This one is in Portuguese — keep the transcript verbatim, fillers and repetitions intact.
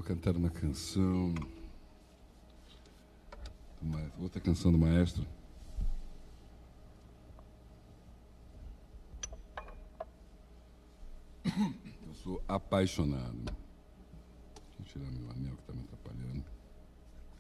vou cantar uma canção. Uma outra canção do maestro. Eu sou apaixonado. Deixa eu tirar meu anel que está me atrapalhando.